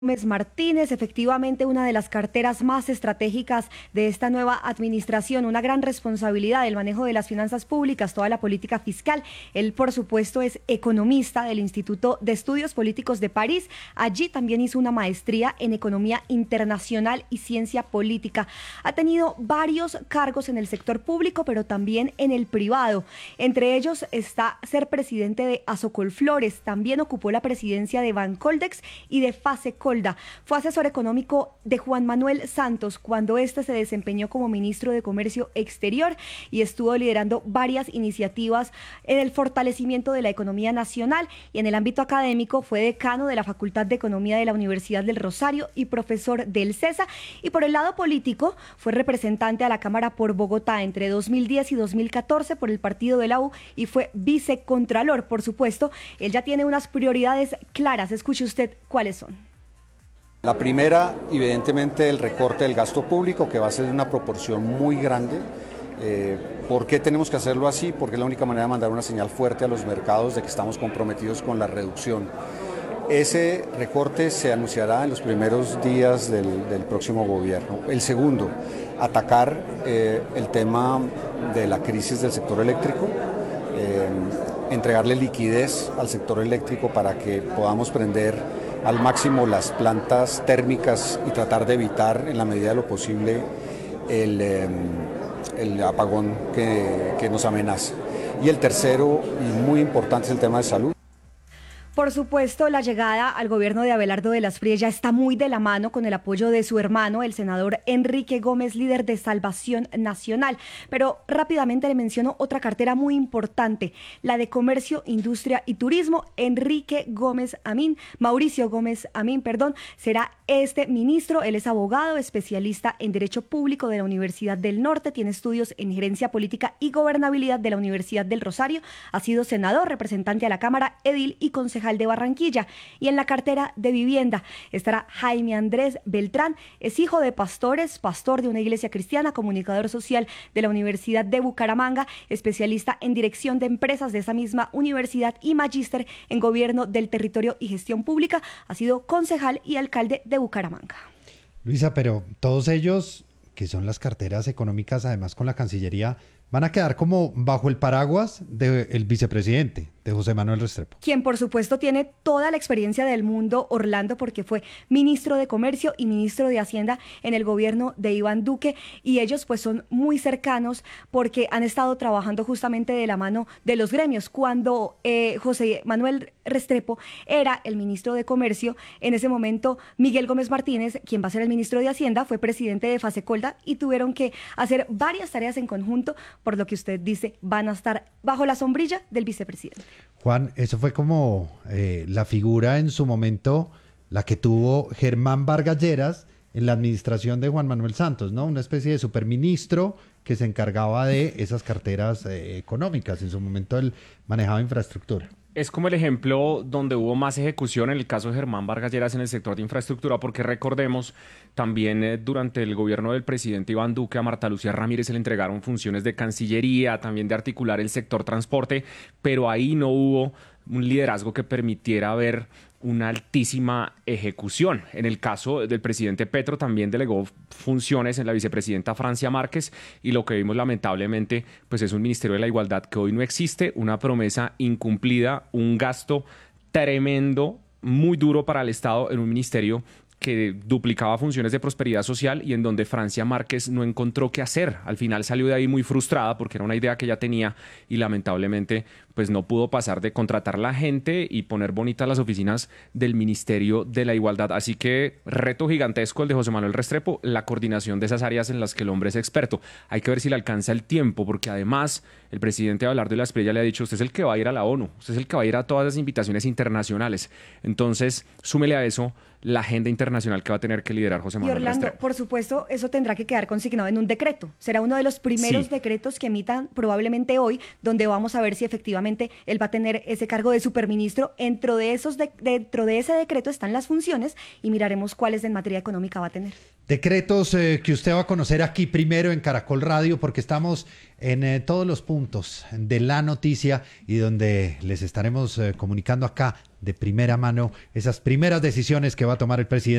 Gómez Martínez, efectivamente una de las carteras más estratégicas de esta nueva administración, una gran responsabilidad del manejo de las finanzas públicas, toda la política fiscal. Él, por supuesto, es economista del Instituto de Estudios Políticos de París. Allí también hizo una maestría en Economía Internacional y Ciencia Política. Ha tenido varios cargos en el sector público, pero también en el privado. Entre ellos está ser presidente de Azocolflores. También ocupó la presidencia de Bancoldex y de Fasecolda. Fue asesor económico de Juan Manuel Santos cuando éste se desempeñó como ministro de Comercio Exterior y estuvo liderando varias iniciativas en el fortalecimiento de la economía nacional, y en el ámbito académico fue decano de la Facultad de Economía de la Universidad del Rosario y profesor del CESA, y por el lado político fue representante a la Cámara por Bogotá entre 2010 y 2014 por el partido de la U y fue vicecontralor. Por supuesto, él ya tiene unas prioridades claras. Escuche usted cuáles son. La primera, evidentemente, el recorte del gasto público, que va a ser de una proporción muy grande. ¿Por qué tenemos que hacerlo así? Porque es la única manera de mandar una señal fuerte a los mercados de que estamos comprometidos con la reducción. Ese recorte se anunciará en los primeros días del próximo gobierno. El segundo, atacar el tema de la crisis del sector eléctrico, entregarle liquidez al sector eléctrico para que podamos prender al máximo las plantas térmicas y tratar de evitar en la medida de lo posible el apagón que nos amenaza. Y el tercero, y muy importante, es el tema de salud. Por supuesto, la llegada al gobierno de Abelardo de las Frías ya está muy de la mano con el apoyo de su hermano, el senador Enrique Gómez, líder de Salvación Nacional. Pero rápidamente le menciono otra cartera muy importante, la de Comercio, Industria y Turismo. Mauricio Gómez Amín, será este ministro. Él es abogado, especialista en Derecho Público de la Universidad del Norte, tiene estudios en Gerencia Política y Gobernabilidad de la Universidad del Rosario, ha sido senador, representante a la Cámara, edil y concejal de Barranquilla. Y en la cartera de Vivienda estará Jaime Andrés Beltrán, es hijo de pastores, pastor de una iglesia cristiana, comunicador social de la Universidad de Bucaramanga, especialista en dirección de empresas de esa misma universidad y magíster en gobierno del territorio y gestión pública. Ha sido concejal y alcalde de Bucaramanga. Luisa, pero todos ellos, que son las carteras económicas, además con la Cancillería, van a quedar como bajo el paraguas del vicepresidente, de José Manuel Restrepo. Quien por supuesto tiene toda la experiencia del mundo, Orlando, porque fue ministro de Comercio y ministro de Hacienda en el gobierno de Iván Duque, y ellos pues son muy cercanos porque han estado trabajando justamente de la mano de los gremios. Cuando José Manuel Restrepo era el ministro de Comercio, en ese momento Miguel Gómez Martínez, quien va a ser el ministro de Hacienda, fue presidente de Fasecolda y tuvieron que hacer varias tareas en conjunto, por lo que usted dice, van a estar bajo la sombrilla del vicepresidente. Juan, eso fue como la figura en su momento, la que tuvo Germán Vargas Lleras en la administración de Juan Manuel Santos, ¿no? Una especie de superministro que se encargaba de esas carteras económicas. En su momento él manejaba infraestructura. Es como el ejemplo donde hubo más ejecución en el caso de Germán Vargas Lleras en el sector de infraestructura, porque recordemos, también durante el gobierno del presidente Iván Duque a Marta Lucía Ramírez se le entregaron funciones de Cancillería, también de articular el sector transporte, pero ahí no hubo un liderazgo que permitiera ver una altísima ejecución. En el caso del presidente Petro también delegó funciones en la vicepresidenta Francia Márquez, y lo que vimos lamentablemente pues es un Ministerio de la Igualdad que hoy no existe, una promesa incumplida, un gasto tremendo, muy duro para el Estado en un ministerio que duplicaba funciones de prosperidad social y en donde Francia Márquez no encontró qué hacer. Al final salió de ahí muy frustrada porque era una idea que ella tenía y lamentablemente pues no pudo pasar de contratar la gente y poner bonitas las oficinas del Ministerio de la Igualdad. Así que reto gigantesco el de José Manuel Restrepo, la coordinación de esas áreas en las que el hombre es experto. Hay que ver si le alcanza el tiempo, porque además el presidente Abelardo de la Espriella le ha dicho: usted es el que va a ir a la ONU, usted es el que va a ir a todas las invitaciones internacionales. Entonces, súmele a eso la agenda internacional que va a tener que liderar José Manuel Restrepo. Y Orlando, por supuesto, eso tendrá que quedar consignado en un decreto. Será uno de los primeros decretos que emitan probablemente hoy, donde vamos a ver si efectivamente efectivamente él va a tener ese cargo de superministro. Dentro de ese decreto están las funciones y miraremos cuáles en materia económica va a tener. Decretos que usted va a conocer aquí primero en Caracol Radio, porque estamos en todos los puntos de la noticia y donde les estaremos comunicando acá de primera mano esas primeras decisiones que va a tomar el presidente.